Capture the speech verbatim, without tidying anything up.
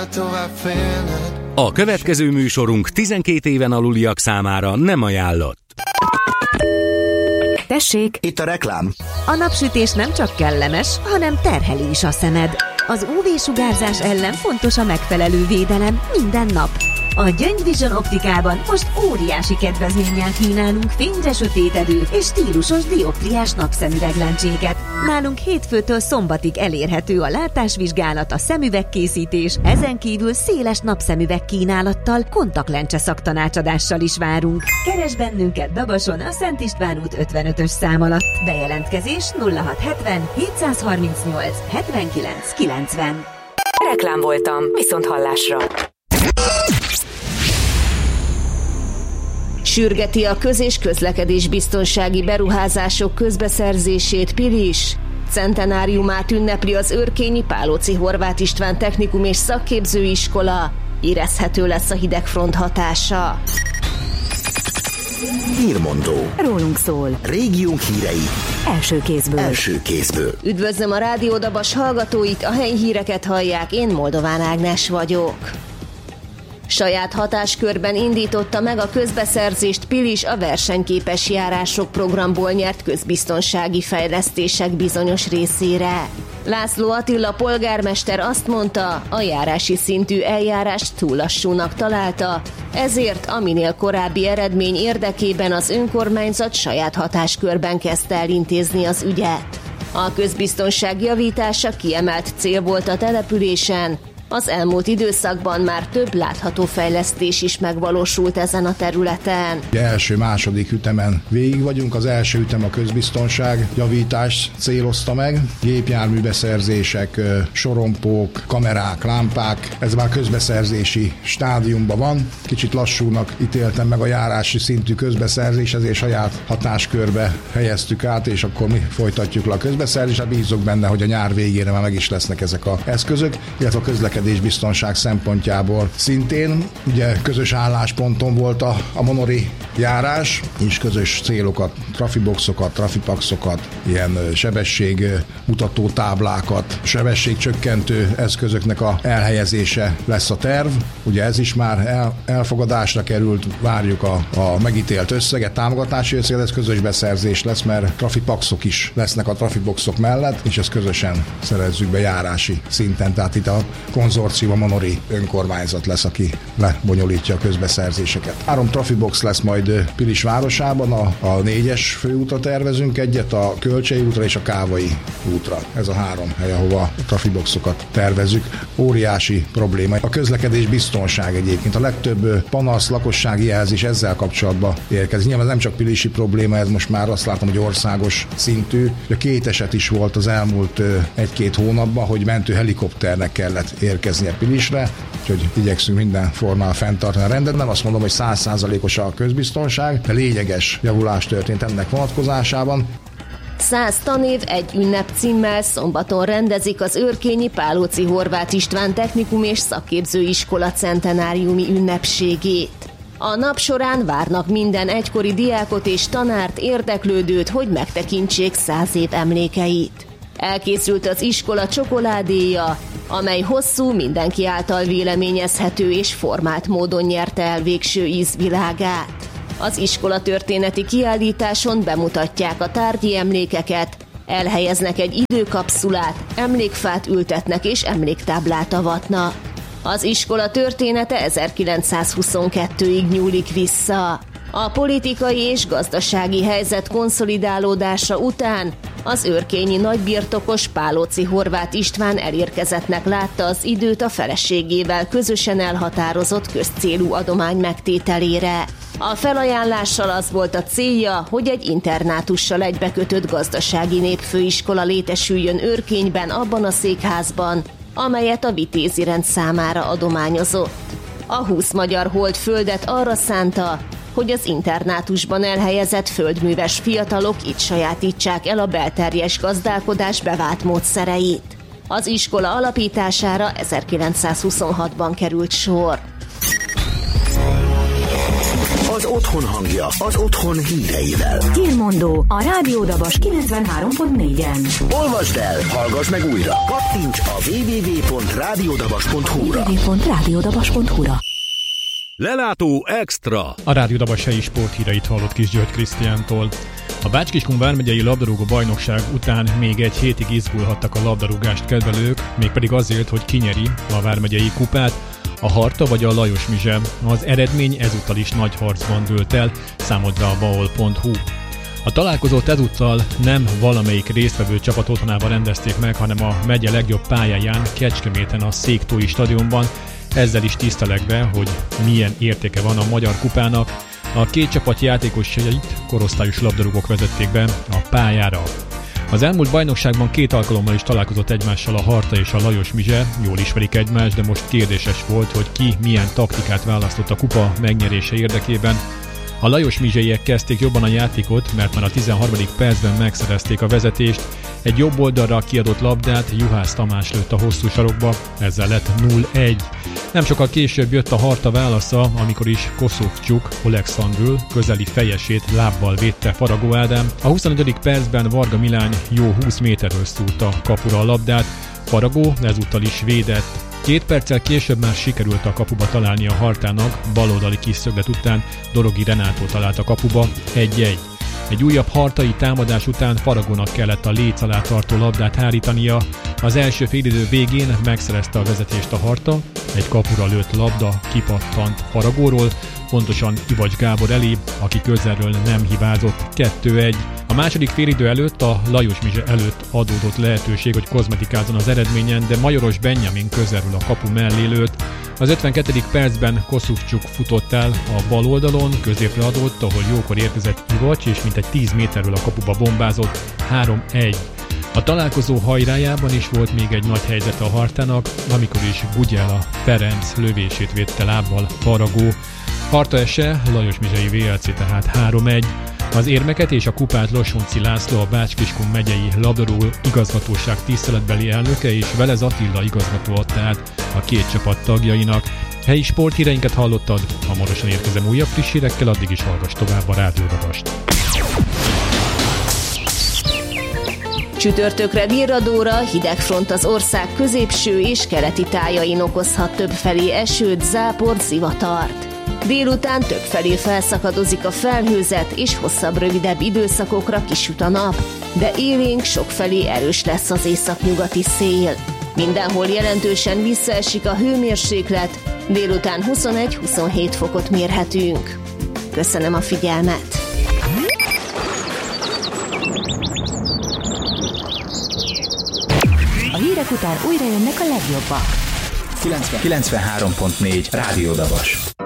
A következő műsorunk tizenkét éven aluliak számára nem ajánlott. Tessék! Itt a reklám. A napsütés nem csak kellemes, hanem terheli is a szemed. Az ú vé-sugárzás ellen fontos a megfelelő védelem minden nap. A Gyöngy Vision optikában most óriási kedvezménnyel kínálunk fényre sötétedő és stílusos dioptriás napszemüveglencséket. Nálunk hétfőtől szombatig elérhető a látásvizsgálat, a szemüvegkészítés, ezen kívül széles napszemüveg kínálattal, kontaktlencse szaktanácsadással is várunk. Keresd bennünket Dabason a Szent István út ötvenötös szám alatt. Bejelentkezés nulla hat hetven hétszázharmincnyolc hetvenkilenc kilencven. Reklám voltam, viszont hallásra. Sürgeti a köz- és közlekedésbiztonsági beruházások közbeszerzését Pilis. Centenáriumát ünnepli az Örkényi Pálóczy Horváth István Technikum és Szakképzőiskola. Érezhető lesz a hidegfront hatása. Hírmondó. Rólunk szól. Régiónk hírei. Első kézből. Első kézből. Üdvözlöm a Rádió Dabas hallgatóit, a helyi híreket hallják, én Moldován Ágnes vagyok. Saját hatáskörben indította meg a közbeszerzést Pilis a versenyképes járások programból nyert közbiztonsági fejlesztések bizonyos részére. László Attila polgármester azt mondta, a járási szintű eljárást túl lassúnak találta, ezért a minél korábbi eredmény érdekében az önkormányzat saját hatáskörben kezdte el intézni az ügyet. A közbiztonság javítása kiemelt cél volt a településen. Az elmúlt időszakban már több látható fejlesztés is megvalósult ezen a területen. Első-második ütemen végig vagyunk. Az első ütem a közbiztonság javítást célozta meg. Gépjárműbeszerzések, sorompók, kamerák, lámpák. Ez már közbeszerzési stádiumban van. Kicsit lassúnak ítéltem meg a járási szintű közbeszerzés, ezért saját hatáskörbe helyeztük át, és akkor mi folytatjuk le a közbeszerzést. Hát bízok benne, hogy a nyár végére már meg is lesznek ezek az eszközök, illetve a közlekedés biztonság szempontjából szintén. Ugye közös állásponton volt a, a monori járás, és közös célokat, trafiboxokat, trafipaxokat, ilyen sebességmutató táblákat, sebességcsökkentő eszközöknek a elhelyezése lesz a terv. Ugye ez is már el, elfogadásra került, várjuk a, a megítélt összeget, támogatási összeget, ez közös beszerzés lesz, mert trafipaxok is lesznek a trafiboxok mellett, és ezt közösen szerezzük be járási szinten, tehát itt a konzorcium, a monori önkormányzat lesz, aki lebonyolítja a közbeszerzéseket. Három trafibox lesz majd Pilis városában, a, a négyes főútra tervezünk egyet, a Kölcsei útra és a Kávai útra. Ez a három hely, ahova a trafiboxokat tervezzük. Óriási probléma. A közlekedés biztonság egyébként. A legtöbb panasz, lakossági jelzés ezzel kapcsolatban érkezik. Nyilván ez nem csak pilisi probléma, ez most már azt látom, hogy országos szintű. A két eset is volt az elmúlt egy-két hónapban, hogy mentő helikopternek kellett érkeznie Pilisre, úgyhogy igyekszünk minden formán fenntartani a rendet. Nem azt mondom, hogy száz százalékos a közbiztonság, de lényeges javulás történt ennek vonatkozásában. Száz tanév egy ünnep címmel szombaton rendezik az Örkényi Pálóczy Horváth István Technikum és Szakképzőiskola centenáriumi ünnepségét. A nap során várnak minden egykori diákot és tanárt, érdeklődőt, hogy megtekintsék száz év emlékeit. Elkészült az iskola csokoládéja, amely hosszú, mindenki által véleményezhető és formált módon nyerte el végső ízvilágát. Az iskola történeti kiállításon bemutatják a tárgyi emlékeket, elhelyeznek egy időkapszulát, emlékfát ültetnek és emléktáblát avatnak. Az iskola története ezerkilencszázhuszonkettőig nyúlik vissza. A politikai és gazdasági helyzet konszolidálódása után az örkényi nagybirtokos Pálóczy Horváth István elérkezettnek látta az időt a feleségével közösen elhatározott közcélú adomány megtételére. A felajánlással az volt a célja, hogy egy internátussal egybekötött gazdasági népfőiskola létesüljön Örkényben, abban a székházban, amelyet a Vitézi rend számára adományozott. A húsz magyar holdföldet arra szánta, hogy az internátusban elhelyezett földműves fiatalok itt sajátítsák el a belterjes gazdálkodás bevált módszereit. Az iskola alapítására ezerkilencszázhuszonhatban került sor. Az otthon hangja, az otthon híreivel. Hírmondó a Rádió Dabas kilencvenhárom pont négyen. Olvasd el, hallgass meg újra. Kattints a double-u double-u double-u pont rádiódabas pont hu-ra. double-u double-u double-u pont rádiódabas pont hu-ra. Lelátó Extra. A Rádió Dabas helyi sporthíreit hallott Kis György Krisztiántól. A Bács-Kiskun vármegyei labdarúgó bajnokság után még egy hétig izgulhattak a labdarúgást kedvelők, mégpedig azért, hogy kinyeri a vármegyei kupát, a Harta vagy a Lajos Mizse. Az eredmény ezúttal is nagy harcban dőlt el, számolt a baol pont hu. A találkozót ezúttal nem valamelyik résztvevő csapat otthonában rendezték meg, hanem a megye legjobb pályáján, Kecskeméten a Széktói stadionban, ezzel is tisztelegve, hogy milyen értéke van a magyar kupának. A két csapat játékosait korosztályos labdarúgók vezették be a pályára. Az elmúlt bajnokságban két alkalommal is találkozott egymással a Harta és a Lajos Mizse, jól ismerik egymást, de most kérdéses volt, hogy ki milyen taktikát választott a kupa megnyerése érdekében. A Lajos Mizseiek kezdték jobban a játékot, mert már a tizenharmadik percben megszerezték a vezetést. Egy jobb oldalra kiadott labdát Juhász Tamás lőtt a hosszú sarokba, ezzel lett nulla egy. Nem sokkal később jött a Harta válasza, amikor is Koszovcsuk Olekszandről közeli fejesét lábbal védte Faragó Ádám. A huszonötödik percben Varga Milány jó húsz méterről szúrta kapura a labdát, Faragó ezúttal is védett. Két perccel később már sikerült a kapuba találni a Hartának, baloldali kis szöglet után Dorogi Renátó talált a kapuba, egy egy. Egy újabb hartai támadás után Faragónak kellett a léc alá tartó labdát hárítania. Az első félidő végén megszerezte a vezetést a Harta, egy kapura lőtt labda kipattant Faragóról, pontosan Ivacs Gábor elé, aki közelről nem hibázott, kettő egy. A második félidő előtt a Lajos Mizse előtt adódott lehetőség, hogy kozmetikázzon az eredményen, de Majoros Benjamin közelről a kapu mellé lőtt. Az ötvenkettedik percben Koszovcsuk futott el a bal oldalon, középre adott, ahol jókor érkezett Ivacs, és mintegy tíz méterről a kapuba bombázott, három egy. A találkozó hajrájában is volt még egy nagy helyzet a Hartának, amikor is Bugyela Ferenc lövését védte lábbal Faragó. Harta ese, Lajos Mizsei vé el cé tehát három egy. Az érmeket és a kupát Losonci László, a Bács-Kiskun megyei labdarúgó igazgatóság tiszteletbeli elnöke és Velez Attila igazgató adta át a két csapat tagjainak. Helyi sporthíreinket hallottad, hamarosan érkezem újabb friss hírekkel, addig is hallgass tovább a Rádió Dabast. Csütörtökre virradóra hideg front az ország középső és keleti tájain okozhat többfelé esőt, záport, zivatart. Délután többfelé felszakadozik a felhőzet, és hosszabb, rövidebb időszakokra kisüt a nap, de élénk sokfelé erős lesz az északnyugati szél. Mindenhol jelentősen visszaesik a hőmérséklet, délután huszonegy-huszonhét fokot mérhetünk. Köszönöm a figyelmet! A hírek után újra jönnek a legjobbak. kilencvenhárom pont négy Rádió Dabas.